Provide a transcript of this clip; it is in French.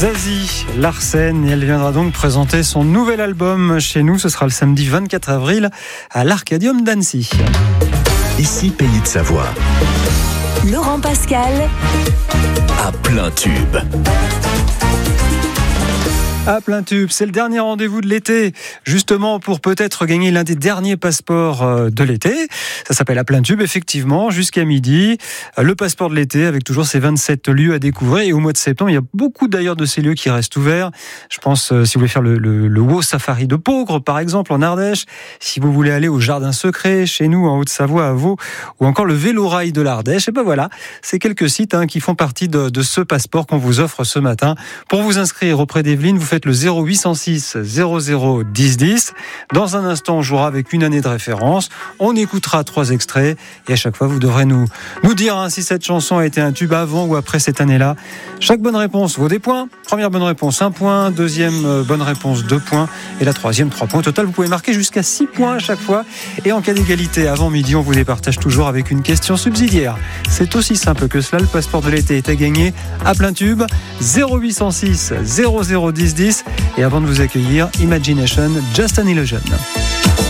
Zazie Larsen, et elle viendra donc présenter son nouvel album chez nous. Ce sera le samedi 24 avril à l'Arcadium d'Annecy. Ici, Pays de Savoie. Laurent Pascal À plein tube. À plein tube, c'est le dernier rendez-vous de l'été, justement pour peut-être gagner l'un des derniers passeports de l'été. Ça s'appelle À plein tube, effectivement, jusqu'à midi. Le passeport de l'été avec toujours ces 27 lieux à découvrir. Et au mois de septembre, il y a beaucoup d'ailleurs de ces lieux qui restent ouverts. Je pense, si vous voulez faire le WoW Safari de Peaugres, par exemple, en Ardèche, si vous voulez aller au Jardin Secret, chez nous, en Haute-Savoie, à Vaud, ou encore le Vélorail de l'Ardèche, et ben voilà, c'est quelques sites qui font partie de ce passeport qu'on vous offre ce matin. Pour vous inscrire auprès d'Evelyne, vous faites le 0806 00 10 10. Dans un instant, on jouera avec une année de référence. On écoutera 3 extraits et à chaque fois, vous devrez nous dire si cette chanson a été un tube avant ou après cette année-là. Chaque bonne réponse vaut des points. Première bonne réponse, 1 point. Deuxième bonne réponse, 2 points. Et la troisième, 3 points. Au total, vous pouvez marquer jusqu'à 6 points à chaque fois. Et en cas d'égalité, avant midi, on vous départage toujours avec une question subsidiaire. C'est aussi simple que cela. Le passeport de l'été est à gagner à plein tube. 0806 00 10 10. Et avant de vous accueillir, Imagination, Just an Illusion.